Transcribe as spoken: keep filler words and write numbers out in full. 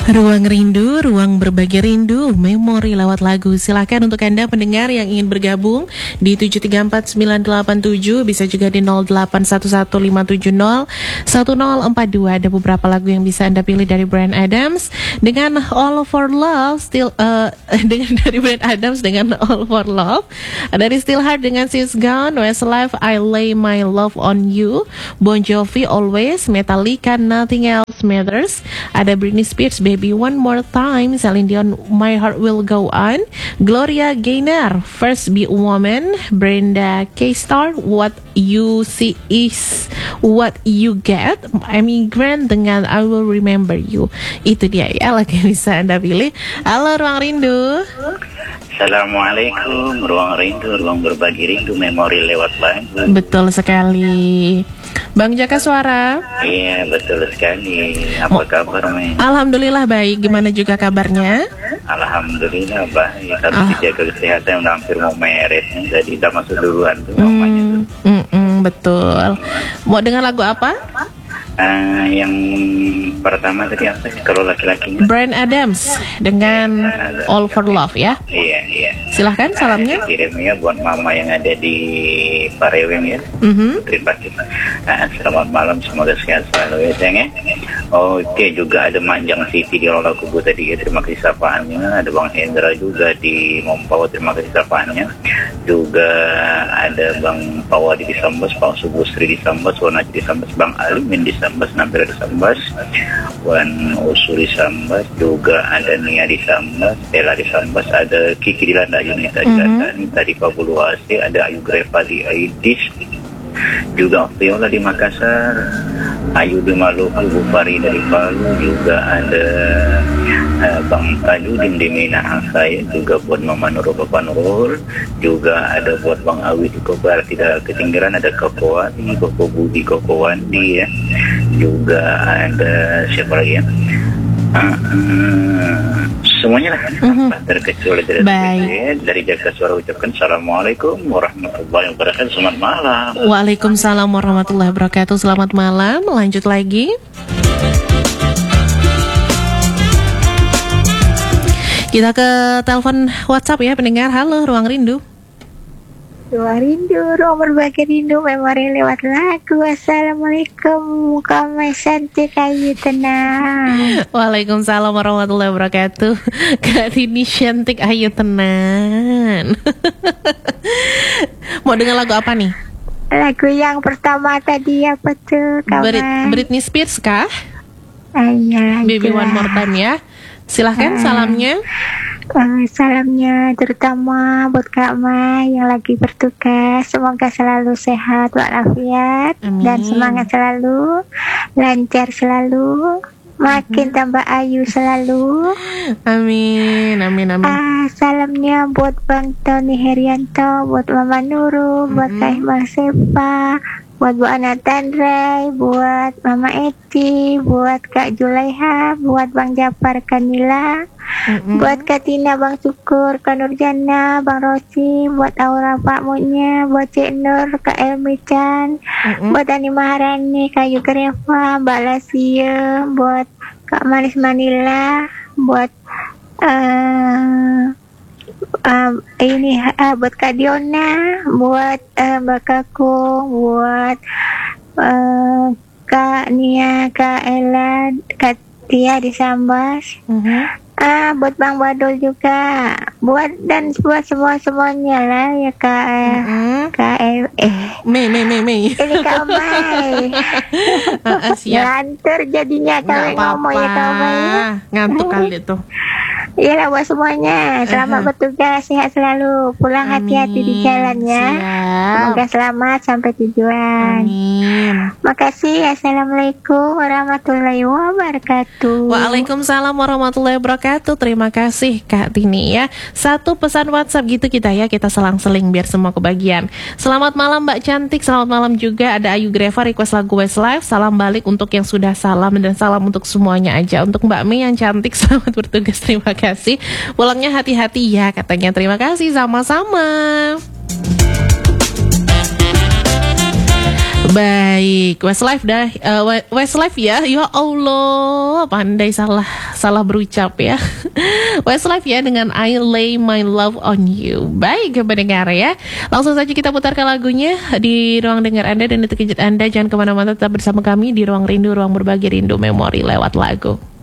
Ruang Rindu, ruang berbagi rindu, memori lewat lagu. Silakan untuk Anda pendengar yang ingin bergabung di tujuh tiga empat sembilan delapan tujuh, bisa juga di nol delapan satu satu lima tujuh nol satu nol empat dua. Ada beberapa lagu yang bisa Anda pilih dari Bryan Adams dengan All for Love, still uh, dengan dari Bryan Adams dengan All for Love. Dari Still Heart dengan She's Gone, Westlife I Lay My Love on You, Bon Jovi Always, Metallica Nothing Else Matters. Ada Britney Spears Baby One More Time, Celine Dion My Heart Will Go On, Gloria Gaynor First Be a Woman, Brenda K-Star What You See Is What You Get, Amy Grant dengan I Will Remember You. Itu dia ya lagu yang bisa Anda pilih. Halo Ruang Rindu. Assalamualaikum, Ruang Rindu, ruang berbagi rindu, memori lewat lagu. Betul sekali. Bang Jaka Suara. Iya, betul sekali. Apa kabar, Men? Alhamdulillah baik. Gimana juga kabarnya? Alhamdulillah baik. Harus ah. dijaga kesehatan, udah hampir mau meret. Jadi udah masuk duluan tuh hmm, namanya tuh. Mm, mm, betul. Mau dengar lagu apa? Uh, yang pertama tadi apa sih kalau laki-laki? Bryan Adams dengan Adams. All for Love ya. Iya iya. Silahkan salamnya. Nah, kirimnya buat mama yang ada di Pareweng ya. Mm-hmm. Terima kasih. Nah, selamat malam, semoga sehat selalu ya sayang ya. Oke, juga ada Manjang Siti di Rola Kubu tadi ya, terima kasih sapaannya. Ada Bang Hendra juga di Mompawa, terima kasih sapaannya. Juga ada Bang Pawa di Sambas, Pak Subusri di Sambas, Wanaji di Sambas, Bang Alimin di Sambas, Nampir di Sambas, Wan Usuri Sambas, juga ada Nia di Sambas, Stella di Sambas, ada Kiki di Landa Yunita di Landa, mm-hmm. tadi Pabuluasi, ada Ayu Grepa di Aidis, juga Viola di Makassar, Ayu di Maluku, Bu Fari dari Palu, juga ada uh, Bang Tajudin di Minahasa saya, juga buat Mama Nurul, Bapak Nurul, juga ada buat Bang Awi di Kobar, tidak ketinggalan ada Kokowati, Koko Budi, Koko Wandi ya, juga ada siapa lagi ya? Uh, uh, semuanya lah, mm-hmm. terkecuali dari dari, dari Jaka Suara ucapkan Assalamualaikum warahmatullahi wabarakatuh. Selamat malam. Waalaikumsalam warahmatullahi wabarakatuh. Selamat malam. Lanjut lagi. Kita ke telepon WhatsApp ya pendengar. Halo Ruang Rindu. Ruang Rindu, ruang berbagi rindu, memori lewat lagu. Assalamualaikum, kamu cantik ayu tenang. Waalaikumsalam warahmatullahi wabarakatuh. Kak Dini cantik ayu tenang. Mau dengar lagu apa nih? Lagu yang pertama tadi apa tuh kawan? Brit- Britney Spears kah? Ayah, Baby One More Time ya. Silahkan uh, salamnya. Uh, salamnya terutama buat Kak Mai yang lagi bertugas. Semoga selalu sehat walafiat. Amin. Dan semangat selalu, lancar selalu, makin tambah ayu selalu. Amin, amin, amin. Uh, salamnya buat Bang Tony Herianto, buat Mama Nurul, buat Kak Iqbal Sepa, buat Bu Ana Tandrai, buat Mama Eti, buat Kak Julaiha, buat Bang Japar Kanila, mm-hmm. buat Kak Tina, Bang Syukur, Kak Nurjana, Bang Rosi, buat Aura Pak Munya, buat Cik Nur, Kak Elmi Chan, mm-hmm. buat Ani Maharani, Kak Yuga Reva, Mbak Lasia, buat Kak Manis Manila, buat uh, Um, ini uh, buat Kak Diona, buat uh, Mbak Kakung, buat uh, Kak Nia, Kak Ella, Kak Tia di Sambas, uh-huh. uh, buat Bang Badul juga, buat dan buat semua semuanya lah ya Kak, uh-huh. Kak eh Mei Mei Mei Mei ini Kak Mai, uh, ngantur jadinya kalau ngomong ya Kak Mai, ngantuk kali tuh. Iyalah buat semuanya. Selamat uh-huh. bertugas, sehat selalu. Pulang Amin. Hati-hati di jalan ya. Siap. Semoga selamat sampai tujuan. Amin. Makasih. Assalamualaikum warahmatullahi wabarakatuh. Waalaikumsalam warahmatullahi wabarakatuh. Terima kasih Kak Tini ya. Satu pesan WhatsApp gitu kita ya. Kita selang-seling biar semua kebagian. Selamat malam Mbak Cantik. Selamat malam juga ada Ayu Greva request lagu Westlife. Salam balik untuk yang sudah salam dan salam untuk semuanya aja. Untuk Mbak Mei yang cantik selamat bertugas. Terima kasih. kasih. Pulangnya hati-hati ya katanya. Terima kasih sama-sama. Baik, Westlife dah, uh, Westlife ya, ya Allah, pandai salah salah berucap ya. Westlife ya dengan I Lay My Love On You. Baik pendengar ya, langsung saja kita putarkan lagunya di ruang dengar Anda dan detik gadget Anda. Jangan kemana-mana, tetap bersama kami di Ruang Rindu, Ruang Berbagi Rindu Memori lewat lagu.